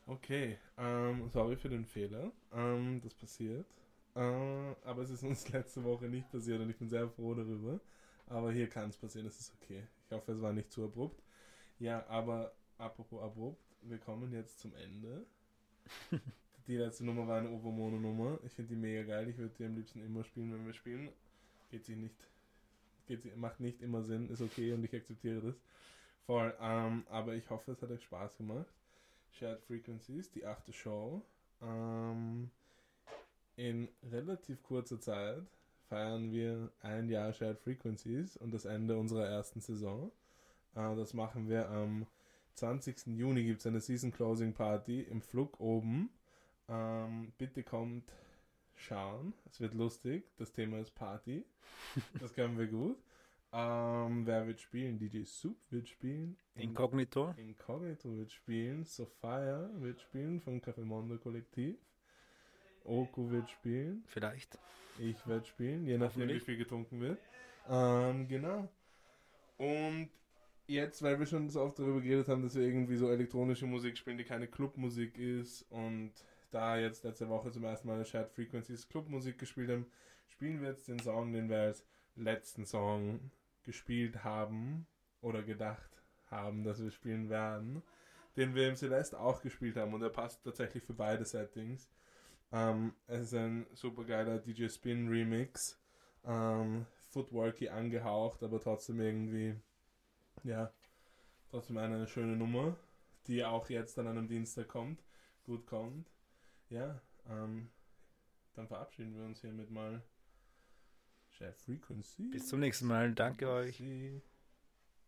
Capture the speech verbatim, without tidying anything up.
Okay, ähm, sorry für den Fehler. Ähm, das passiert. Äh, aber es ist uns letzte Woche nicht passiert und ich bin sehr froh darüber. Aber hier kann es passieren, das ist okay. Ich hoffe, es war nicht zu abrupt. Ja, aber apropos abrupt, wir kommen jetzt zum Ende. Die letzte Nummer war eine Ovomono-Nummer. Ich finde die mega geil. Ich würde die am liebsten immer spielen, wenn wir spielen. Geht sie nicht. Geht sie, macht nicht immer Sinn, ist okay und ich akzeptiere das. Voll, ähm, aber ich hoffe, es hat euch Spaß gemacht. Shared Frequencies, die achte Show. Ähm, in relativ kurzer Zeit feiern wir ein Jahr Shared Frequencies und das Ende unserer ersten Saison. Äh, das machen wir am zwanzigsten Juni gibt es eine Season Closing Party im Flug oben. Ähm, bitte kommt schauen. Es wird lustig. Das Thema ist Party. Das können wir gut. Ähm, wer wird spielen? D J Soup wird spielen. Inkognito. Incognito wird spielen. Sophia wird spielen vom Café Mondo Kollektiv. Oku wird spielen. Vielleicht. Ich werde spielen, je nachdem wie Hoffentlich. viel getrunken wird. Ähm, genau. Und jetzt, weil wir schon so oft darüber geredet haben, dass wir irgendwie so elektronische Musik spielen, die keine Clubmusik ist und da jetzt letzte Woche zum ersten Mal Shared Frequencies Clubmusik gespielt haben, spielen wir jetzt den Song, den wir als letzten Song gespielt haben oder gedacht haben, dass wir spielen werden, den wir im Celeste auch gespielt haben und der passt tatsächlich für beide Settings. Ähm, es ist ein super geiler D J Spin Remix, ähm, footworky angehaucht, aber trotzdem irgendwie ja, trotzdem eine schöne Nummer, die auch jetzt an einem Dienstag kommt, gut kommt. Ja, ähm, dann verabschieden wir uns hiermit mal. Shared Frequency. Bis zum nächsten Mal. Danke euch. Frequency.